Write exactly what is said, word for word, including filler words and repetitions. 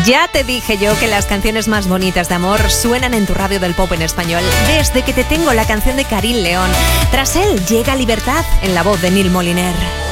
Ya te dije yo que las canciones más bonitas de amor suenan en tu radio del pop en español. Desde que te tengo, la canción de Karin León. Tras él llega Libertad en la voz de Neil Moliner.